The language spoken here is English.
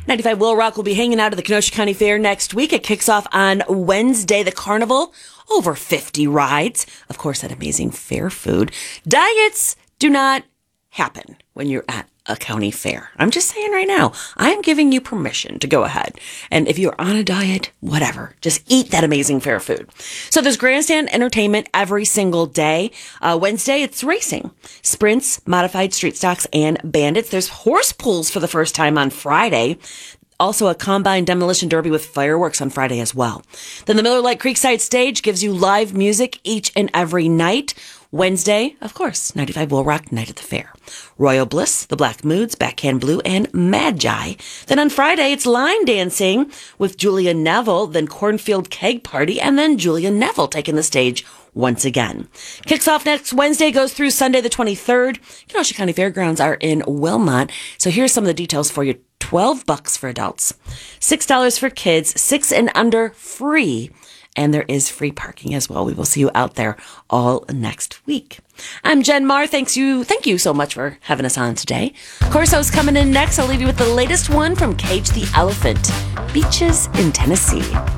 95 Will Rock will be hanging out at the Kenosha County Fair next week. It kicks off on Wednesday. The carnival, over 50 rides. Of course, that amazing fair food. Diets do not happen when you're at a county fair. I'm just saying right now, I'm giving you permission to go ahead. And if you're on a diet, whatever, just eat that amazing fair food. So there's grandstand entertainment every single day. Wednesday, it's racing, sprints, modified street stocks, and bandits. There's horse pulls for the first time on Friday. Also a combine demolition derby with fireworks on Friday as well. Then the Miller Lite Creekside Stage gives you live music each and every night. Wednesday, of course, 95 Will Rock Night at the Fair. Royal Bliss, the Black Moods, Backhand Blue, and Magi. Then on Friday, it's line dancing with Julia Neville, then Cornfield Keg Party, and then Julia Neville taking the stage once again. Kicks off next Wednesday, goes through Sunday the 23rd. Kenosha County Fairgrounds are in Wilmot. So here's some of the details for you. $12 for adults, $6 for kids, 6 and under free. And there is free parking as well. We will see you out there all next week. I'm Jen Marr. Thank you so much for having us on today. Corso's coming in next. I'll leave you with the latest one from Cage the Elephant, Beaches in Tennessee.